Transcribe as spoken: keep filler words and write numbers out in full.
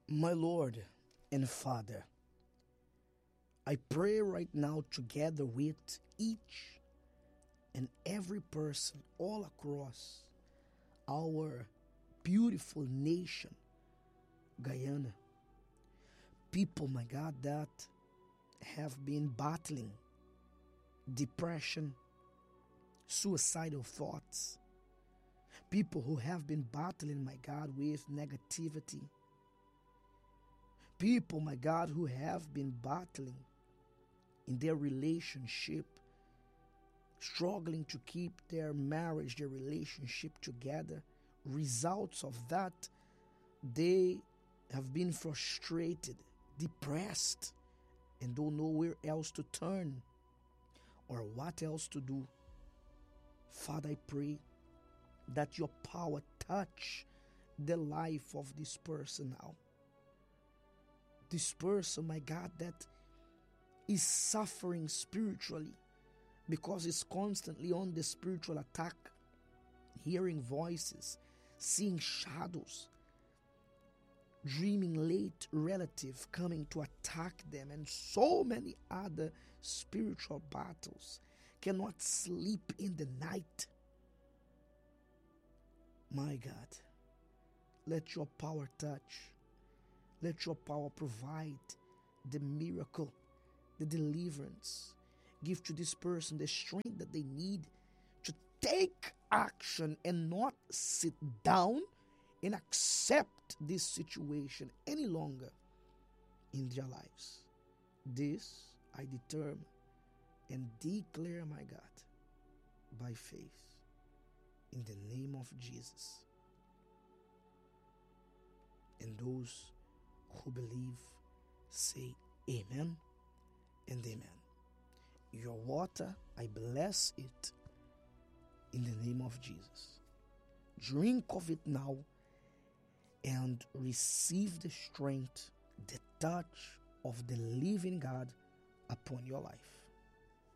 My Lord and Father, I pray right now together with each and every person all across our beautiful nation, Guyana. People, my God, that have been battling depression, suicidal thoughts. People who have been battling, my God, with negativity. People, my God, who have been battling in their relationship, struggling to keep their marriage, their relationship together. Results of that, they have been frustrated, depressed, and don't know where else to turn or what else to do. Father, I pray that your power touch the life of this person now. This person, my God, that is suffering spiritually because it's constantly on the spiritual attack, hearing voices, seeing shadows, dreaming late relative coming to attack them, and so many other spiritual battles. Cannot sleep in the night. My God, let your power touch. Let your power provide the miracle, the deliverance. Give to this person the strength that they need to take action and not sit down and accept this situation any longer in their lives. This I determine and declare, my God, by faith, in the name of Jesus. And those who believe say amen and amen. Your water, I bless it in the name of Jesus. Drink of it now and receive the strength, the touch of the living God upon your life.